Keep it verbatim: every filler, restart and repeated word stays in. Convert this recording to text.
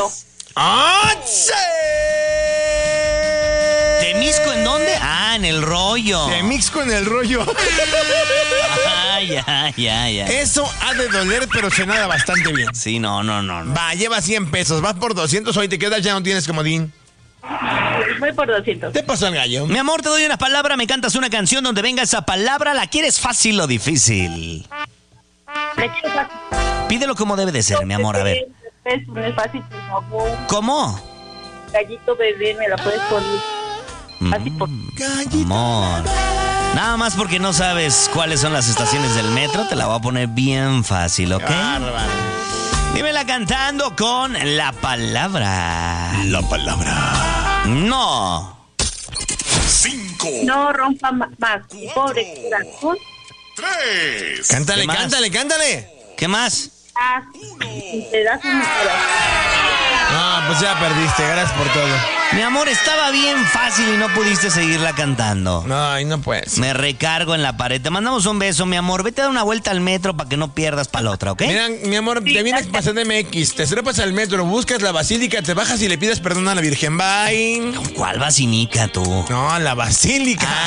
Temisco. ¡Ah, sí! ¿Temisco en dónde? Ah, en el rollo. Temisco en el rollo. Ah, ya, ya, ya. Eso ha de doler, pero se nada bastante bien. Sí, no, no, no, no. Va, lleva cien pesos, vas por doscientos, hoy te quedas, ya no tienes comodín. Voy por doscientos. ¿Te pasó el gallo? Mi amor, te doy una palabra, me cantas una canción donde venga esa palabra. ¿La quieres fácil o difícil? Me quiero fácil. Pídelo como debe de ser, mi amor, a ver. Es, no es fácil, por favor. ¿Cómo? Gallito bebé, me la puedes poner. Así por... Amor. Nada más porque no sabes cuáles son las estaciones del metro, te la voy a poner bien fácil, ¿ok? Bárbaro. Dímela cantando con la palabra. La palabra. No. Cinco, No rompa ma- más. Pobre corazón. tres, Cántale, ¿Qué más? cántale, cántale. ¿Qué más? Ah, un pedazo de mi corazón. Ah, pues ya perdiste, gracias por todo. Mi amor, estaba bien fácil y no pudiste seguirla cantando. No, y no puedes. Me recargo en la pared. Te mandamos un beso, mi amor. Vete a dar una vuelta al metro para que no pierdas para la otra, ¿ok? Mira, mi amor, te vienes pasando M X, te trepas al metro, buscas la basílica, te bajas y le pides perdón a la Virgen. Bye. ¿Cuál vacinica tú? No, la basílica.